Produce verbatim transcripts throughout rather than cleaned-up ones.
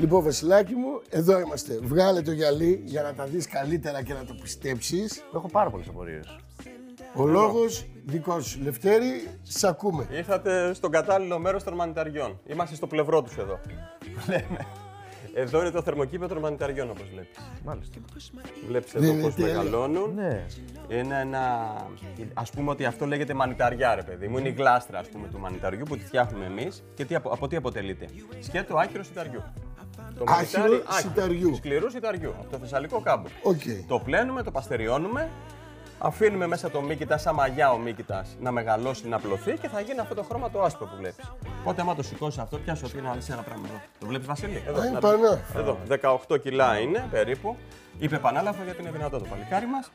Λοιπόν, Βασιλάκι μου, εδώ είμαστε. Βγάλε το γυαλί για να τα δεις καλύτερα και να το πιστέψεις. Έχω πάρα πολλές απορίες. Ο λόγος δικός σου. Λευτέρη, σ' ακούμε. Ήρθατε στον κατάλληλο μέρος των μανιταριών. Είμαστε στο πλευρό τους εδώ. Λέμε. Εδώ είναι το θερμοκήπιο των μανιταριών, όπως βλέπεις. Μάλιστα. Βλέπεις Δεν εδώ είναι πώς τέλειο. μεγαλώνουν. Ναι. Είναι ένα... Ας πούμε ότι αυτό λέγεται μανιταριά, ρε παιδί μου. Είναι η γλάστρα, ας πούμε, του μανιταριού που τη φτιάχνουμε εμείς. Και τι, από, από τι αποτελείται. Σκέτο άκυρο σιταριού. Το Άχυρο μανιτάρι, σιταριού. Σκληρού σιταριού, από το θεσσαλικό κάμπο. Okay. Το πλένουμε, το παστεριώνουμε. Αφήνουμε μέσα το μύκητα, σαν μαγιά ο μύκητας, να μεγαλώσει, να απλωθεί και θα γίνει αυτό το χρώμα το άσπρο που βλέπεις. Οπότε, άμα το σηκώσει αυτό, πιάσω ότι είναι άλλο ένα πράγμα εδώ. Το βλέπεις, Βασίλη? Εδώ, Ε, να πανώ. δεις. Εδώ, δεκαοκτώ κιλά είναι περίπου. Είπε πανάλαφρο γιατί είναι δυνατό το παλικάρι μας.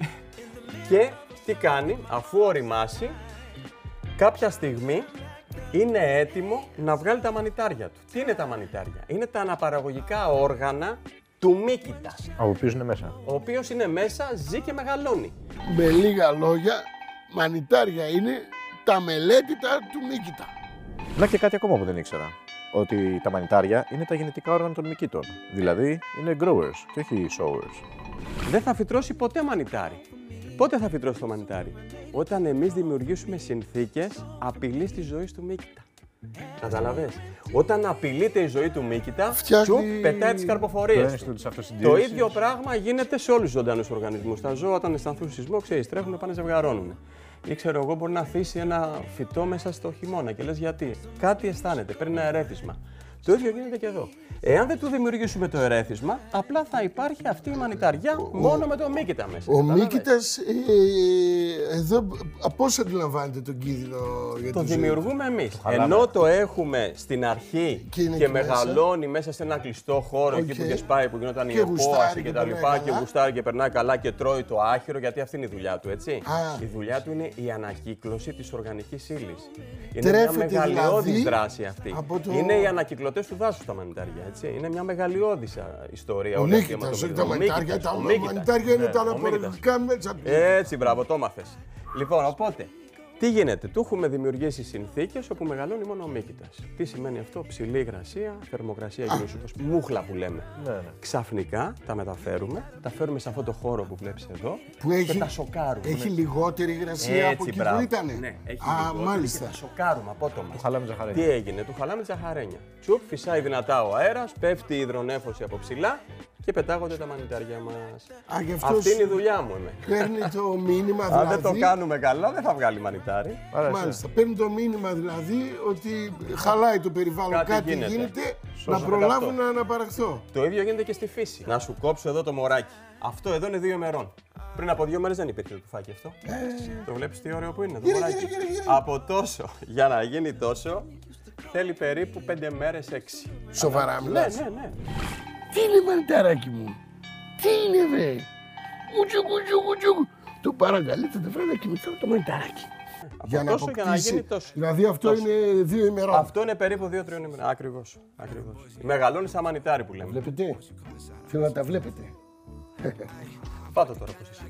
Και τι κάνει, αφού οριμάσει, κάποια στιγμή είναι έτοιμο να βγάλει τα μανιτάρια του. Τι είναι τα μανιτάρια? Είναι τα αναπαραγωγικά όργανα του μύκητα, Από ποιος είναι μέσα. ο οποίος είναι μέσα, ζει και μεγαλώνει. Με λίγα λόγια, μανιτάρια είναι τα μελέτητα του μύκητα. Να και κάτι ακόμα που δεν ήξερα. Ότι τα μανιτάρια είναι τα γενετικά όργανα των μυκήτων. Δηλαδή είναι growers και όχι sowers. Δεν θα φυτρώσει ποτέ μανιτάρι. Πότε θα φυτρώσει το μανιτάρι? Όταν εμείς δημιουργήσουμε συνθήκες απειλής της ζωής του μύκητα. Καταλαβες. Όταν απειλείται η ζωή του μύκητα, Φτιάχνει- τσουπ, πετάει τις καρποφορίες Το του. Ινστιτούτ Το Αυτοσυντήρησης. ίδιο πράγμα γίνεται σε όλους τους ζωντανούς οργανισμούς. Τα ζώα, όταν αισθανθούν σεισμό, ξέρεις, τρέχουν, πάνε ζευγαρώνουν. Ή ξέρω εγώ, μπορεί να θύσει ένα φυτό μέσα στο χειμώνα και λες γιατί. Κάτι αισθάνεται, παίρνει ένα ερέθισμα. Το ίδιο γίνεται και εδώ. Εάν δεν του δημιουργήσουμε το ερέθισμα, απλά θα υπάρχει αυτή η μανιταριά μόνο με το μύκητα μέσα. Ο Καταλάβες. μύκητας, ε, εδώ, πώς αντιλαμβάνεται τον κίνδυνο για Το τη ζωή? δημιουργούμε εμείς. χαλάμε. Ενώ το έχουμε στην αρχή Και και, είναι εκεί μεγαλώνει μέσα σε ένα κλειστό χώρο, εκεί Οκ. που και σπάει, που γινόταν η Και γουστάρει επόαση και και τα περνάει λοιπά, και καλά. γουστάρει και περνάει καλά και τρώει το άχυρο, γιατί αυτή είναι η δουλειά του, έτσι. Α. Η δουλειά του είναι η ανακύκλωση της οργανικής ύλης. Είναι Τρέφεται μια μεγαλειώδης δηλαδή δράση αυτή. από το- Είναι οι ανακυκλωτές του δάσους τα μανιτάρια, έτσι. Είναι μια μεγαλειώδης α, ιστορία. Ο όλη αυτή μύκητας, με όχι το τα μύκητας. μανιτάρια. Τα Ο μύκητας. μανιτάρια είναι Ναι, τα ο μύκητας. αναπαραγωγικά μέσα. Έτσι, μπράβο, το μάθες. Λοιπόν, οπότε, τι γίνεται, του έχουμε δημιουργήσει συνθήκες όπου μεγαλώνει μόνο ο μύκητας. Τι σημαίνει αυτό? Ψηλή υγρασία, θερμοκρασία γύρω σου, μούχλα που λέμε. Ναι, ναι. Ξαφνικά τα μεταφέρουμε, τα φέρουμε σε αυτό το χώρο που βλέπεις εδώ Που έχει, και τα σοκάρουμε. έχει λιγότερη υγρασία από εκεί μπράβο. που ήταν. Ναι, έχει Α, λιγότερη μάλιστα. Και τα σοκάρουμε απότομα. Του χαλάμε Τι ζαχαρένια. έγινε, του χαλάμε τη ζαχαρένια. Τσουπ, φυσάει δυνατά ο αέρας, πέφτει η υδρονέφωση από ψηλά και πετάγονται τα μανιτάρια μας. Α, γι' αυτό Αυτή είναι η σου δουλειά μου, είμαι. παίρνει το μήνυμα Αν δηλαδή. δεν το κάνουμε καλά, δεν θα βγάλει μανιτάρι. Άρα, εσύ. Μάλιστα. Παίρνει το μήνυμα δηλαδή ότι χαλάει το περιβάλλον, κάτι, Κάτι γίνεται. γίνεται, Σώζουμε να προλάβω αυτό. να αναπαραχθώ. Το ίδιο γίνεται και στη φύση. Να σου κόψω εδώ το μωράκι. Αυτό εδώ είναι δύο ημερών. Πριν από δύο μέρες δεν υπήρχε το κουφάκι αυτό. Το βλέπεις τι ωραίο που είναι το Γύρε, μωράκι. γύρε, γύρε, γύρε. Από τόσο, για να γίνει τόσο, θέλει περίπου πέντε μέρες, έξι. Σοβαρά Ναι, μιλάς? ναι, ναι. Τι είναι μανιταράκι μου, τι είναι βε, μουτσου μουτσου μουτσου. Το παρακαλεί, θα το βρω να κοιμηθώ το μανιταράκι. Από τόσο για να γίνει τόσο. Δηλαδή αυτό Τόσο. είναι δύο ημερών. Αυτό είναι περίπου δύο τρία ημερών. Ακριβώς. Ακριβώς. Μεγαλώνει σαν μανιτάρι που λέμε. Βλέπετε, θέλω να τα βλέπετε. Πάτε τώρα πώς είσαι.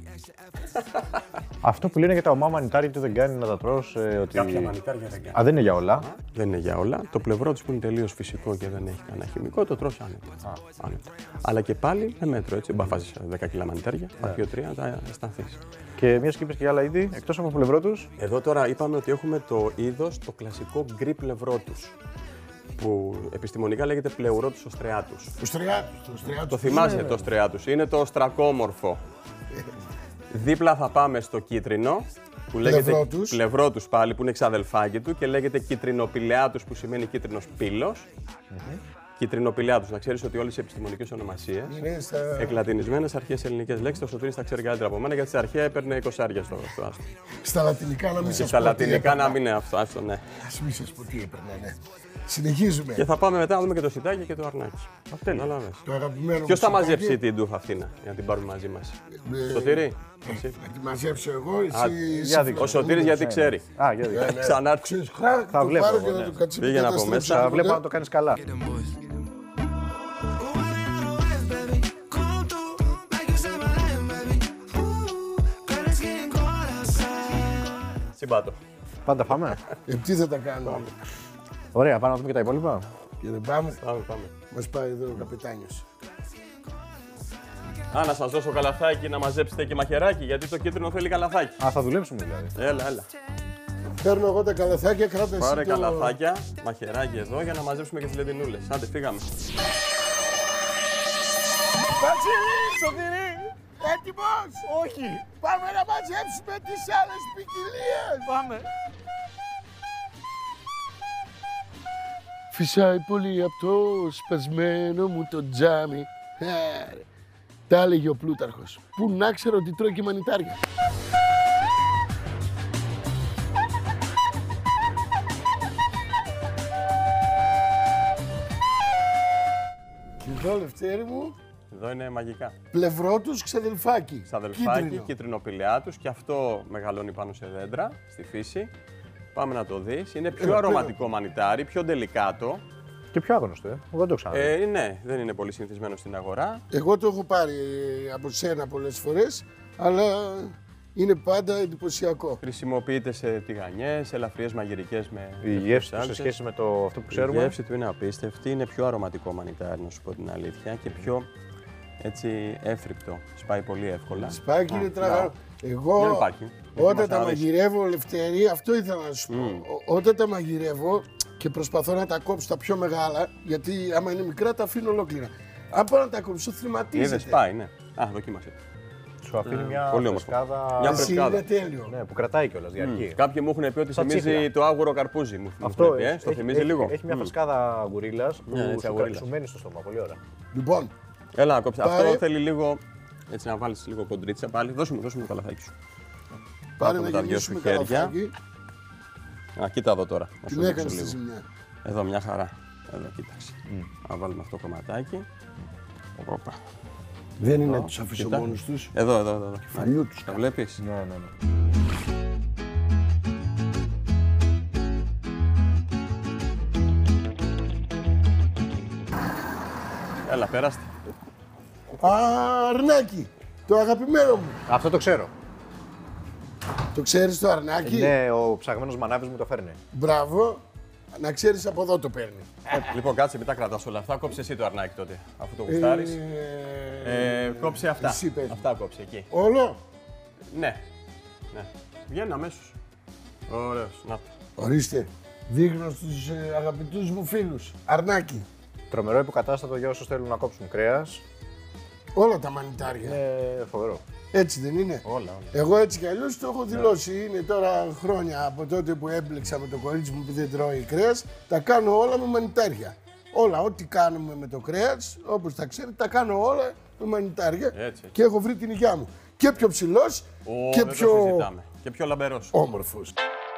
Αυτό που λένε για τα ομά μανιτάρια ότι δεν κάνει να τα τρως. Ε, ότι... Κάποια μανιτάρια δεν κάνει. Α, δεν είναι για όλα. Δεν είναι για όλα. Το πλευρό του που είναι τελείως φυσικό και δεν έχει κανένα χημικό, το τρως άνετα. Άνετα. Αλλά και πάλι με μέτρο, έτσι. Μπα φάζεις δέκα κιλά μανιτάρια, τα δύο τρία να τα αισθανθείς. Και μια και είπες και για άλλα είδη, εκτός από το πλευρό τους. Εδώ τώρα είπαμε ότι έχουμε το είδος, το κλασικό γκρι πλευρό τους. Που επιστημονικά λέγεται πλευρό του οστρεάτους. Το στρεάτους, το στρεάτους. Το θυμάσαι το οστρεάτους. Είναι το οστρακόμορφο. Δίπλα θα πάμε στο κίτρινο. Που λέγεται Πλευρό τους. πλευρό τους πάλι, που είναι εξαδελφάκι του και λέγεται κίτρινοπηλεάτους, που σημαίνει κίτρινος πύλος. Κίτρινοπηλεάτους, να ξέρεις ότι όλες οι επιστημονικές ονομασίες, Είναι στα... εκλατινισμένες αρχαίες ελληνικές λέξεις, το Σωτήρης τα ξέρει καλύτερα από μένα, γιατί στα αρχαία έπαιρνε εικοσάρια στο στο άστρο. στα λατινικά να μην Και σας στα πω τι λατινικά έπαιρνα. να μην είναι αυτό, αυτό ναι. Ας μην σας πω τι έπαιρνα, ναι. Συνεχίζουμε. Και θα πάμε μετά να δούμε και το σιτάκι και το αρνάκι. Κατάλαβες. Το αγαπημένο Ποιος θα μου σιτάκι, μαζέψει την ντούφα αυτή να, για να την πάρουμε μαζί μας? ε, Σωτήρη, εσύ. Να τη μαζέψω εγώ, Α, εσύ... για εσύ- δικό. Ο Σωτήρης γιατί ξέρει. Α, για δει. Ξανά Ξέρεις, χα, Θα το βλέπω πάρω εγώ, και να ναι. το κατσιπ- Πήγαινε από καταστρέψω. μέσα. Θα βλέπω αν το κάνεις καλά. Συμπάτω. Πάντα πάμε. Ε, τι θα τα κάνω. Ωραία, πάμε να δούμε και τα υπόλοιπα. Και δεν πάμε. Πάμε, πάμε. Μας πάει εδώ ο καπετάνιος. Α, να σας δώσω καλαθάκι να μαζέψετε και μαχαιράκι, γιατί το κίτρινο θέλει καλαθάκι. Α, θα δουλέψουμε δηλαδή. Έλα, έλα. Παίρνω εγώ τα καλαθάκια, κράτα εσύ Πάρε το... καλαθάκια, μαχαιράκι εδώ για να μαζέψουμε και τις λεντινούλες. Άντε, φύγαμε. Βασίλη, Σωτηρή, έτοιμος! Όχι. Πάμε να μαζέψουμε τις άλλες ποικιλίες! Πάμε. Φυσάει πολύ από το σπασμένο μου το τζάμι. Ε, ρε. Τα έλεγε ο Πλούταρχος. Πού να ξέρω ότι τρώει και μανιτάρια. Και εδώ, Λευτέρη μου, Εδώ είναι μαγικά. πλευρό τους ξαδελφάκι. Σαδελφάκι, Κίτρινο. κίτρινοπηλιά τους και αυτό μεγαλώνει πάνω σε δέντρα, στη φύση. Πάμε να το δεις. Είναι πιο Έλα, αρωματικό μανιτάρι, πιο ντελικάτο. Και πιο άγνωστο, ε. Εγώ δεν το ξαναδεί. Ε, ναι, δεν είναι πολύ συνηθισμένο στην αγορά. Εγώ το έχω πάρει από σένα πολλές φορές, αλλά είναι πάντα εντυπωσιακό. Χρησιμοποιείται σε τηγανιές, σε ελαφριές μαγειρικές με. Η γεύση του σε σχέση με το, αυτό που Η ξέρουμε. γεύση του είναι απίστευτη, είναι πιο αρωματικό μανιτάρι, να σου πω την αλήθεια, και πιο έτσι εύθρυπτο. Σπάει πολύ εύκολα. Σπάκι Α, είναι να. τραγαρό. Εγώ Δεν υπάρχει. Γιατί όταν μας τα αρέσει. μαγειρεύω, Λευτέρη, αυτό ήθελα να σου πω. Ό- Όταν τα μαγειρεύω και προσπαθώ να τα κόψω τα πιο μεγάλα, γιατί άμα είναι μικρά τα αφήνω ολόκληρα. Αν πάω να τα κόψω, Είδες, θρηματίζεται. πάει, ναι. Α, δοκίμασε. Σου αφήνει μια πολύ όμορφο. φρεσκάδα. Μια Εσύ φρεσκάδα. είναι τέλειο. Ναι, που κρατάει κιόλας, διαρκεί. Κάποιοι μου έχουν πει ότι Σαν θυμίζει τσίχλα. το άγουρο καρπούζι. Μου μου Αυτό έχουν πει, ε. έχει, Στο θυμίζει έχει- λίγο. Έχει μια Μμ. φρεσκάδα γκουρίλα που Ναι, έτσι, σου, αγουρίλα. σου μένει στο στόμα. Πολύ ωραία. Λοιπόν, Έλα να κόψει. Πάρε. Αυτό θέλει λίγο. Έτσι να βάλεις λίγο κοντρίτσα πάλι. Δώσε μου, δώσε μου το καλαθάκι σου. πάρε με να τα δυο σου γεμίσουμε χέρια. καλαθάκι. Α, κοίτα εδώ τώρα. Να σου Την δείξω έκανες τη λίγο. ζημιά. Εδώ μια χαρά. Εδώ, κοίταξε. Να βάλουμε αυτό το κομματάκι. Οπα. Δεν είναι Εδώ, τους αφήσω κοίτα. μόνους τους. Εδώ, εδώ, εδώ. εδώ. Κεφαλιού τους. Τα βλέπεις. Ναι, ναι, ναι. Έλα, περάστε. Α, αρνάκι, το αγαπημένο μου. Αυτό το ξέρω. Το ξέρεις το αρνάκι. Ναι, ο ψαγμένος μανάβης μου το φέρνει. Μπράβο. Να ξέρεις από εδώ το παίρνει. Λοιπόν, κάτσε, μην τα κρατάς όλα αυτά. Κόψε εσύ το αρνάκι τότε, αφού το γουστάρεις. Ε, Ε, κόψε αυτά. εσύ πες. Αυτά κόψε εκεί. Όλο. Ναι. Ναι. Βγαίνει αμέσως. Ωραίος. Να το. Ορίστε. Δείχνω στους ε, αγαπητούς μου φίλους. Αρνάκι. Τρομερό υποκατάστατο για όσους θέλουν να κόψουν κρέας. Όλα τα μανιτάρια. Είναι φοβερό. Έτσι δεν είναι. Όλα, όλα. Εγώ έτσι κι αλλιώς το έχω δηλώσει. Είναι τώρα χρόνια από τότε που έμπλεξα με το κορίτσι μου που δεν τρώει κρέας. Τα κάνω όλα με μανιτάρια. Όλα, ό,τι κάνουμε με το κρέας, όπως τα ξέρετε, τα κάνω όλα με μανιτάρια. Έτσι, έτσι. Και έχω βρει την υγειά μου. Και πιο ψηλός Ω, και δεν πιο το συζητάμε. Και πιο λαμπερός. όμορφος.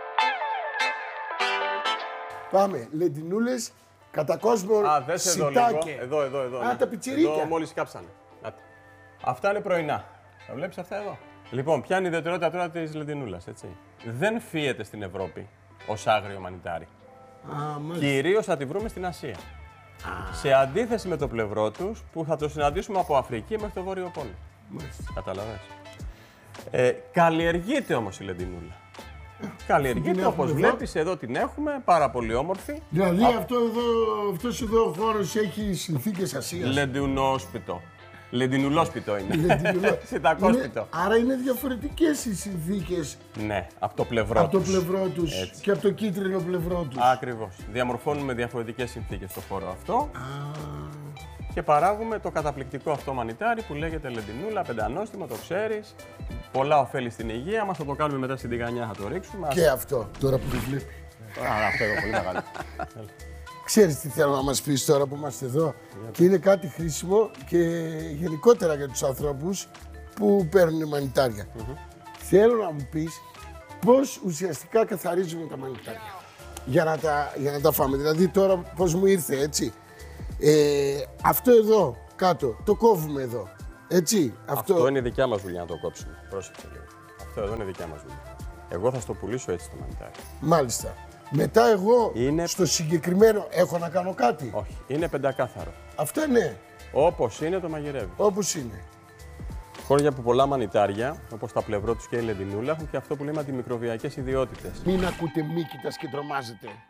Πάμε, λεντινούλες, κατά κόσμο Α, δες εδώ λίγο. σιτάκε. Εδώ, εδώ, εδώ. Α, ναι. τα πιτσιρίκια. Εδώ μόλις κάψανε. Να τα. Αυτά είναι πρωινά. Τα βλέπεις αυτά εδώ. Λοιπόν, ποια είναι η ιδιαιτερότητα τώρα της λεντινούλας, έτσι. Δεν φύεται στην Ευρώπη ως άγριο μανιτάρι. Α, μάλιστα. Κυρίως θα τη βρούμε στην Ασία. Σε αντίθεση με το πλευρό τους που θα το συναντήσουμε από Αφρική μέχρι το Βόρειο Πόλο. Μάλιστα. Καταλαβαίνεις. Ε, καλλιεργείται όμως η λεντινούλα. την Καλλιεργείται έχουμε όπως εδώ. βλέπεις, εδώ την έχουμε, πάρα πολύ όμορφη. Δηλαδή αυτό εδώ, αυτός εδώ ο χώρος έχει συνθήκες Ασίας. Λεντινόσπιτο. Λεντινουλόσπιτο είναι. Λεντινουλό- Σιτακόσπιτο. Είναι- Άρα είναι διαφορετικές οι συνθήκες Ναι, από το πλευρό από το τους. πλευρό τους Έτσι. και από το κίτρινο πλευρό τους. Ακριβώς. Διαμορφώνουμε διαφορετικές συνθήκες στο χώρο αυτό και παράγουμε το καταπληκτικό αυτό μανιτάρι που λέγεται λεντινούλα, πεντανόστιμο, το ξέρεις. Πολλά ωφέλη στην υγεία μας, θα το κάνουμε μετά στην τηγανιά, θα το ρίξουμε. Και αυτό, τώρα που το βλέπει. Α, αυτό εδώ, πολύ μεγάλο. Ξέρεις τι θέλω να μας πεις τώρα που είμαστε εδώ. Και είναι κάτι χρήσιμο και γενικότερα για τους ανθρώπους που παίρνουν μανιτάρια. Θέλω να μου πεις πώς ουσιαστικά καθαρίζουμε τα μανιτάρια για να τα, για να τα φάμε. Δηλαδή τώρα πώς μου ήρθε, έτσι. Ε, αυτό εδώ κάτω, το κόβουμε εδώ. Έτσι, αυτό. Αυτό είναι η δικιά μας δουλειά να το κόψουμε. Πρόσεξε λίγο. Αυτό εδώ είναι η δικιά μας δουλειά. Εγώ θα στο πουλήσω έτσι το μανιτάρι. Μάλιστα. Μετά εγώ Είναι- στο συγκεκριμένο έχω να κάνω κάτι. Όχι, είναι πεντακάθαρο. Αυτά ναι, Όπως είναι το μαγειρεύει. όπως είναι. Χώρια που πολλά μανιτάρια, όπως τα πλευρό τους και η λεντινούλα, έχουν και αυτό που λέμε αντιμικροβιακές ιδιότητες. Μην ακούτε μύκητας και τρομάζετε.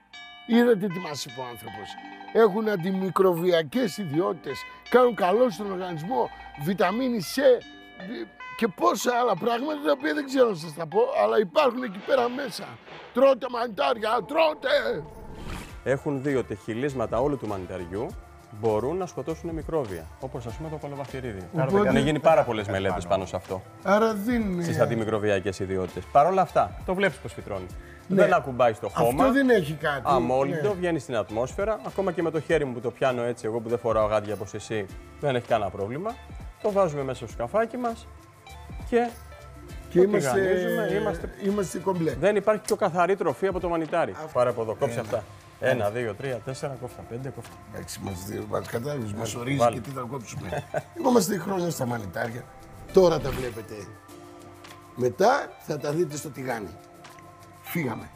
Είδατε τι μας είπε ο άνθρωπος. Έχουν αντιμικροβιακές ιδιότητες, κάνουν καλό στον οργανισμό, βιταμίνη C και πόσα άλλα πράγματα τα οποία δεν ξέρω να σας τα πω, αλλά υπάρχουν εκεί πέρα μέσα. Τρώτε μανιτάρια, τρώτε! Έχουν δει ότι χυλίσματα όλου του μανιταριού μπορούν να σκοτώσουν μικρόβια, όπως ας πούμε το κολοβακτηρίδιο. Οπότε... Έχουν γίνει πάρα πολλές μελέτες πάνω σε αυτό. Άρα δεν... Στις αντιμικροβιακές ιδιότητες. Παρ' όλα αυτά, το βλέπεις πως φυτρώνει. Ναι. Δεν ακουμπάει στο χώμα. Αυτό δεν έχει κάτι. Αμόλυντο, ναι. βγαίνει στην ατμόσφαιρα. Ακόμα και με το χέρι μου που το πιάνω έτσι, εγώ που δεν φοράω γάντια όπως εσύ, δεν έχει κανένα πρόβλημα. Το βάζουμε μέσα στο σκαφάκι μας και, και το είμαστε... είμαστε... είμαστε κομπλέ. Δεν υπάρχει πιο καθαρή τροφή από το μανιτάρι. Αυτό... Πάρε από εδώ, κόψε Ένα. αυτά. Ένα, δύο, τρία, τέσσερα, κόφτα, πέντε, κόφτα. Εντάξει, μας, μας κατάλαβες, μας ορίζει Βάλε. και τι θα κόψουμε. Είμαστε χρόνια στα μανιτάρια. Τώρα τα βλέπετε. Μετά θα τα δείτε στο τηγάνι. Φύγαμε.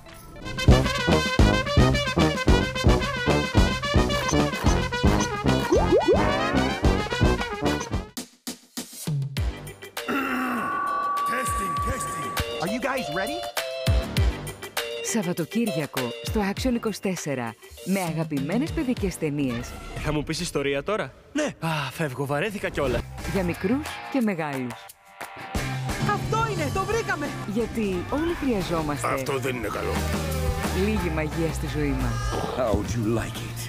Are you guys ready? Σαββατοκύριακο στο Action είκοσι τέσσερα με αγαπημένες παιδικές ταινίες Θα μου πεις ιστορία τώρα? Ναι. Α, φεύγω, βαρέθηκα κιόλα. για μικρούς και μεγάλους. Αυτό είναι, το βρήκαμε! Γιατί όλοι χρειαζόμαστε Αυτό δεν είναι καλό. λίγη μαγεία στη ζωή μας. How would you like it?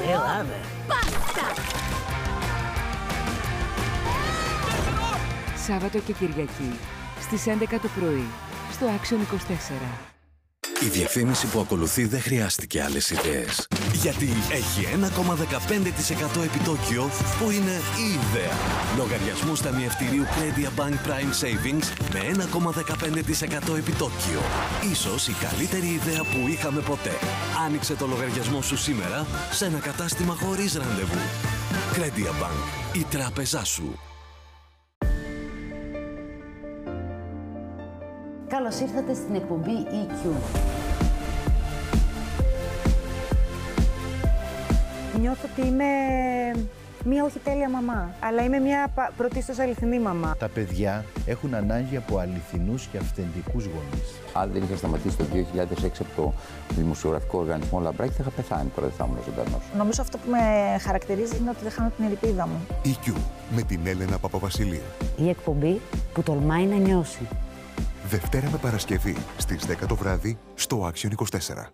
Σάββατο και Κυριακή στις έντεκα το πρωί στο Action είκοσι τέσσερα. Η διαφήμιση που ακολουθεί δεν χρειάστηκε άλλες ιδέες. Γιατί έχει ένα κόμμα δεκαπέντε τοις εκατό επιτόκιο που είναι η ιδέα. Λογαριασμούς ταμιευτηρίου Credit Bank Prime Savings με ένα κόμμα δεκαπέντε τοις εκατό επιτόκιο. Ίσως η καλύτερη ιδέα που είχαμε ποτέ. Άνοιξε το λογαριασμό σου σήμερα σε ένα κατάστημα χωρίς ραντεβού. Credit Bank, η τράπεζά σου. Καλώς ήρθατε στην εκπομπή ι κιου. Νιώθω ότι είμαι μία όχι τέλεια μαμά, αλλά είμαι μία πα- πρωτίστως αληθινή μαμά. Τα παιδιά έχουν ανάγκη από αληθινούς και αυθεντικούς γονείς. Αν δεν είχα σταματήσει το δύο χιλιάδες έξι από το δημοσιογραφικό οργανισμό Λαμπράκη, θα είχα πεθάνει τώρα, δεν θα ήμουν ζωντανός. Νομίζω αυτό που με χαρακτηρίζει είναι ότι δεν χάνω την ελπίδα μου. ι κιου με την Έλενα Παπαβασιλείου. Η εκπομπή που τολμάει να νιώσει. Δευτέρα με Παρασκευή στις δέκα το βράδυ στο Action είκοσι τέσσερα.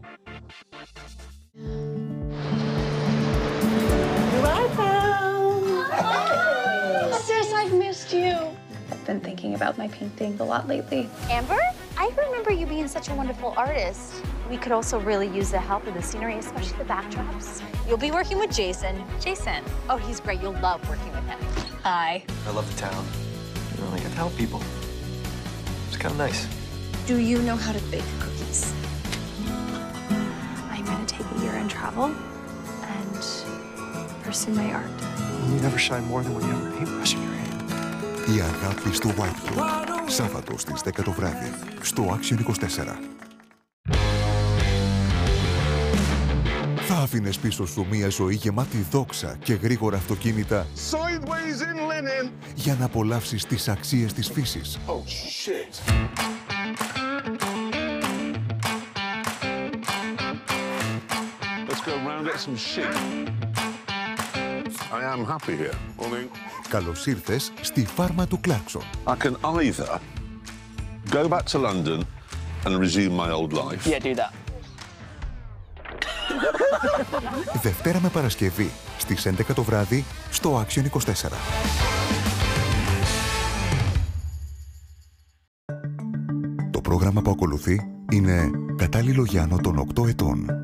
Sis, I've missed you. I've been thinking about my painting a lot lately. Amber, I remember you being such a wonderful artist. We could also really use the help of the scenery, especially the backdrops. You'll be working with Jason. Jason? Oh, he's great. You'll love working with him. Hi. I love the town. You know, I get to help people. It's kind of nice. Do you know how to bake cookies? I'm going to take a year and travel and pursue my art. You never shine more than when you have a paintbrush in your hand. Η αγάπη στο Whitecrook. Σάββατο στις δέκα το βράδυ στο Action είκοσι τέσσερα. Θα άφηνες πίσω σου μια ζωή γεμάτη δόξα και γρήγορα αυτοκίνητα για να απολαύσεις τις αξίες της φύσης. Oh, shit. Let's go round get some shit. I am happy here. Morning. Καλώς ήρθες στη φάρμα του Κλάρκσον. I can either go back to London and resume my old life. Yeah, do that. Δευτέρα με Παρασκευή στις έντεκα το βράδυ στο Action είκοσι τέσσερα. Το πρόγραμμα που ακολουθεί είναι κατάλληλο για άνω των οκτώ ετών.